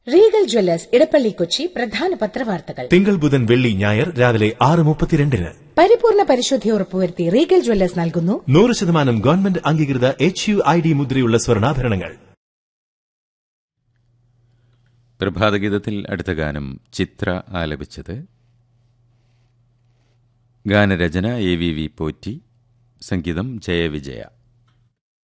Regal Jewellers Edappally Kochi പ്രധാന പത്രവാർത്തകൾ തിങ്കൾ ബുധൻ വെള്ളി ഞായർ രാവിലെ 6:32. പരിപൂർണ പരിശുദ്ധി ഉറപ്പുവരുത്തി റീഗൽ ജ്വല്ലേഴ്സ് നൽകുന്നു 100% ഗവൺമെന്റ് അംഗീകൃത HUID മുദ്രയുള്ള സ്വർണ്ണാഭരണങ്ങൾ. പ്രഭാതഗീതത്തിൽ അടുത്ത ഗാനം ചിത്ര ആലപിച്ചത്. ഗാനരചന AVV പോറ്റി, സംഗീതം ജയവിജയ.